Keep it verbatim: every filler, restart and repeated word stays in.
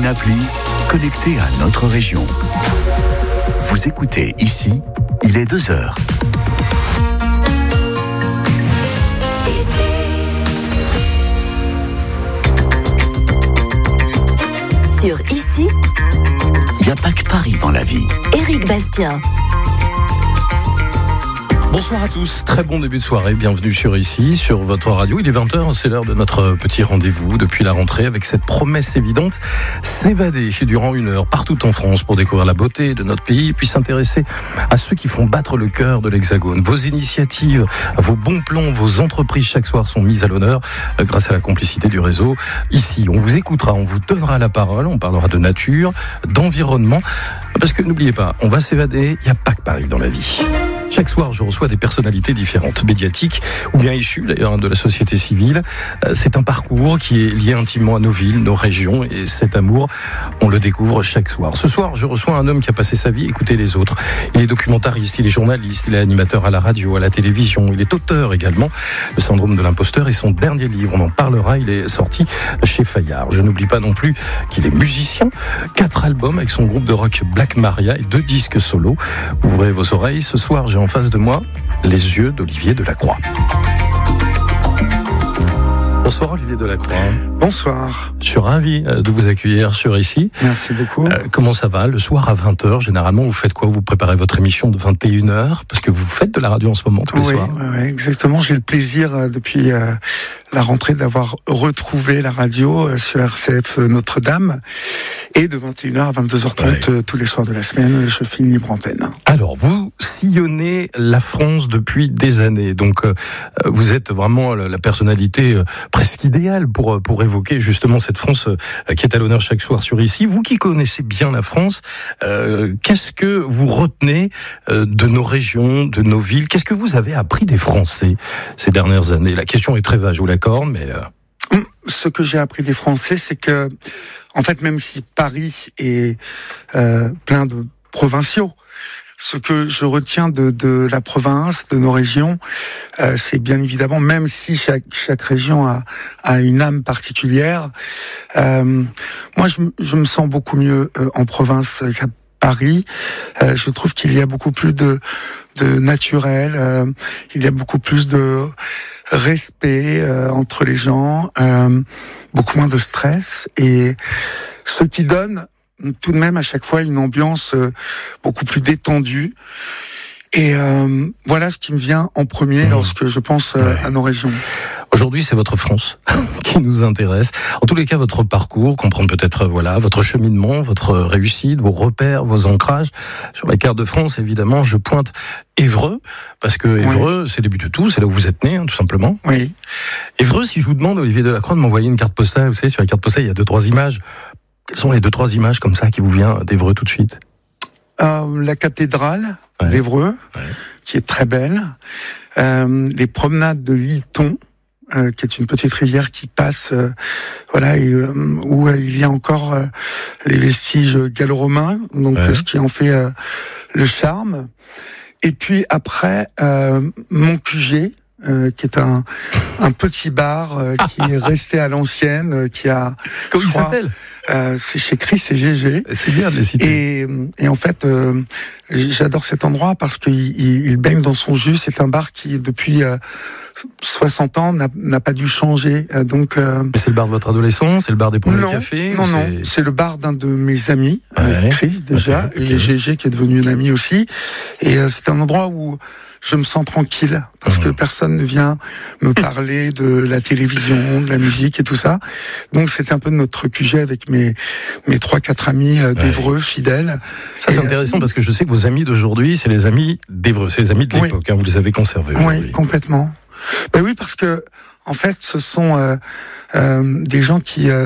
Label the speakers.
Speaker 1: une appli connectée à notre région. Vous écoutez ici, il est deux heures.
Speaker 2: Sur Ici,
Speaker 1: il n'y a pas que Paris dans la vie.
Speaker 2: Éric Bastien.
Speaker 3: Bonsoir à tous, très bon début de soirée, bienvenue sur Ici, sur votre radio. Il est vingt heures, c'est l'heure de notre petit rendez-vous depuis la rentrée avec cette promesse évidente, s'évader durant une heure partout en France pour découvrir la beauté de notre pays et puis s'intéresser à ceux qui font battre le cœur de l'Hexagone. Vos initiatives, vos bons plans, vos entreprises chaque soir sont mises à l'honneur grâce à la complicité du réseau. Ici, on vous écoutera, on vous donnera la parole, on parlera de nature, d'environnement, parce que n'oubliez pas, on va s'évader, il n'y a pas que Paris dans la vie. Chaque soir, je reçois des personnalités différentes, médiatiques ou bien issues d'ailleurs de la société civile. C'est un parcours qui est lié intimement à nos villes, nos régions, et cet amour, on le découvre chaque soir. Ce soir, je reçois un homme qui a passé sa vie à écouter les autres. Il est documentariste, il est journaliste, il est animateur à la radio, à la télévision, il est auteur également. Le syndrome de l'imposteur est son dernier livre, on en parlera, il est sorti chez Fayard. Je n'oublie pas non plus qu'il est musicien, quatre albums avec son groupe de rock Black Maria et deux disques solo. Ouvrez vos oreilles, ce soir, j'ai en face de moi les yeux d'Olivier Delacroix. Bonsoir Olivier Delacroix.
Speaker 4: Bonsoir.
Speaker 3: Je suis ravi de vous accueillir sur Ici.
Speaker 4: Merci beaucoup.
Speaker 3: Euh, comment ça va? Le soir à vingt heures, généralement, vous faites quoi? Vous préparez votre émission de vingt et une heures? Parce que vous faites de la radio en ce moment, tous les
Speaker 4: oui,
Speaker 3: soirs.
Speaker 4: Oui, exactement. J'ai le plaisir, euh, depuis euh, la rentrée, d'avoir retrouvé la radio euh, sur R C F Notre-Dame. Et de vingt et une heures à vingt-deux heures trente, ouais. euh, tous les soirs de la semaine, je fais une libre antenne.
Speaker 3: Alors, vous sillonnez la France depuis des années. Donc, euh, vous êtes vraiment la, la personnalité euh, presque idéale pour, pour évoquer justement cette France euh, qui est à l'honneur chaque soir sur Ici. Vous qui connaissez bien la France, euh, qu'est-ce que vous retenez euh, de nos régions, de nos villes? Qu'est-ce que vous avez appris des Français ces dernières années? La question est très vague, je vous l'accorde, mais... Euh...
Speaker 4: Ce que j'ai appris des Français, c'est que, en fait, même si Paris est euh, plein de provinciaux, ce que je retiens de, de la province, de nos régions, euh, c'est bien évidemment, même si chaque, chaque région a, a une âme particulière, euh, moi je, je me sens beaucoup mieux euh, en province qu'à Paris. Euh, je trouve qu'il y a beaucoup plus de, de naturel, euh, il y a beaucoup plus de respect euh, entre les gens, euh, beaucoup moins de stress, et ce qui donne tout de même à chaque fois une ambiance euh, beaucoup plus détendue. Et euh, voilà ce qui me vient en premier mmh. lorsque je pense euh, ouais. à nos régions.
Speaker 3: Aujourd'hui, c'est votre France qui nous intéresse. En tous les cas, votre parcours, comprendre peut-être voilà votre cheminement, votre réussite, vos repères, vos ancrages. Sur la carte de France, évidemment, je pointe Évreux, parce que Évreux, oui. c'est le début de tout, c'est là où vous êtes né, hein, tout simplement.
Speaker 4: Oui.
Speaker 3: Évreux, si je vous demande, Olivier Delacroix, de m'envoyer une carte postale, vous savez, sur la carte postale, il y a deux, trois images. Quelles sont les deux, trois images comme ça qui vous viennent d'Évreux tout de suite?
Speaker 4: euh, La cathédrale ouais. d'Évreux, ouais. qui est très belle. Euh, les promenades de l'Ilton, euh, qui est une petite rivière qui passe, euh, voilà, et, euh, où euh, il y a encore euh, les vestiges gallo-romains, donc ouais. ce qui en fait euh, le charme. Et puis après, euh, mon Q G, Euh, qui est un, un petit bar euh, qui est resté à l'ancienne, euh, qui a...
Speaker 3: Comment il crois, s'appelle
Speaker 4: euh, C'est chez Chris et G G.
Speaker 3: C'est bien de les citer.
Speaker 4: Et, et en fait, euh, j'adore cet endroit parce qu'il il, il baigne dans son jus. C'est un bar qui, depuis euh, soixante ans, n'a, n'a pas dû changer. Euh, donc, euh...
Speaker 3: Mais c'est le bar de votre adolescence? C'est le bar des premiers
Speaker 4: non,
Speaker 3: cafés?
Speaker 4: Non, non, c'est... c'est le bar d'un de mes amis, ouais. euh, Chris déjà, okay, okay. et G G qui est devenu une amie aussi. Et euh, c'est un endroit où je me sens tranquille, parce mmh. que personne ne vient me parler de la télévision, de la musique et tout ça. Donc c'était un peu notre Q G avec mes mes trois quatre amis d'Évreux, ouais. fidèles.
Speaker 3: Ça c'est et intéressant, euh, parce que je sais que vos amis d'aujourd'hui, c'est les amis d'Évreux, c'est les amis de l'époque, oui. hein, vous les avez conservés aujourd'hui.
Speaker 4: Oui, complètement. Ben oui, parce que en fait, ce sont euh, euh, des gens qui... Euh,